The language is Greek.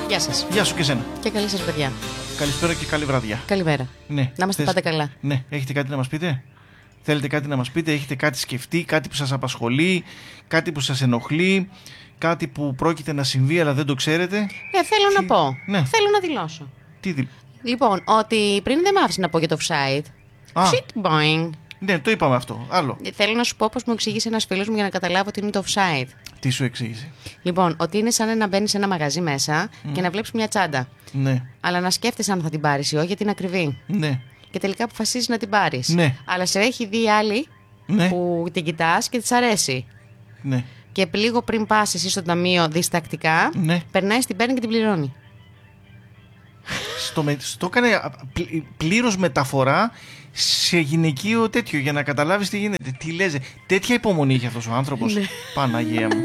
Γεια σας. Γεια σου και εσένα. Και καλή σας παιδιά. Καλησπέρα και καλή βραδιά. Καλημέρα. Ναι. Να είμαστε πάντα καλά. Ναι, έχετε κάτι να μας πείτε? Θέλετε κάτι να μας πείτε? Έχετε κάτι σκεφτεί? Κάτι που σας απασχολεί? Κάτι που σας ενοχλεί? Κάτι που πρόκειται να συμβεί αλλά δεν το ξέρετε? Θέλω να πω. Ναι. Θέλω να δηλώσω. Τι Λοιπόν, ότι πριν δεν μ' άφησε να πω για το offside. Shit boing. Ναι, το είπαμε αυτό. Άλλο. Θέλω να σου πω πως μου εξήγησε ένας φίλος μου για να καταλάβω τι είναι το offside. Τι σου εξήγησε? Λοιπόν, ότι είναι σαν να μπαίνεις σε ένα μαγαζί μέσα και να βλέπεις μια τσάντα. Ναι. Αλλά να σκέφτεσαι αν θα την πάρεις ή όχι, γιατί είναι ακριβή. Ναι. Και τελικά αποφασίζεις να την πάρεις. Ναι. Αλλά σε έχει δει άλλη που την κοιτάς και της αρέσει. Ναι. Και λίγο πριν πας εσύ στο ταμείο διστακτικά, περνάει, την παίρνει και την πληρώνει. Στο έκανε πλήρως μεταφορά σε γυναικείο τέτοιο για να καταλάβεις τι γίνεται. Τι λες, τέτοια υπομονή είχε αυτός ο άνθρωπος. Παναγία μου.